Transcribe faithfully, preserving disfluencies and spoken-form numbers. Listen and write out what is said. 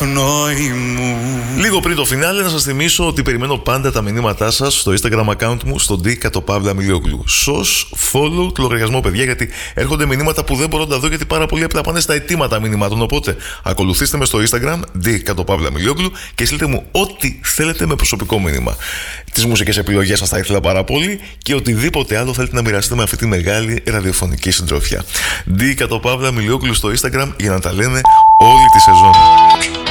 πνοή μου. Λίγο πριν το φινάλε, να σας θυμίσω ότι περιμένω πάντα τα μηνύματά σας στο Instagram account μου, στο D Κατοπαύλα Μιλιόγλου. Σως follow το λογαριασμό, παιδιά, γιατί έρχονται μηνύματα που δεν μπορώ να τα δω, γιατί πάρα πολλοί απλά πάνε στα αιτήματα μηνυμάτων. Οπότε ακολουθήστε με στο Instagram, D Κατοπαύλα Μιλιόγλου, και στείλτε μου ό,τι θέλετε με προσωπικό μήνυμα. Τις μουσικές επιλογές σας θα ήθελα πάρα πολύ και οτιδήποτε άλλο θέλετε να μοιραστείτε με αυτή τη μεγάλη ραδιοφωνική συντροφιά. D Κατοπαύλα Μιλιόγλου στο Instagram για να τα λένε όλη τη σεζόν.